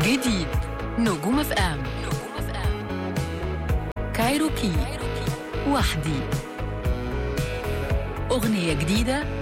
جديد نجوم اف ام كايروكي وحدي، أغنية جديدة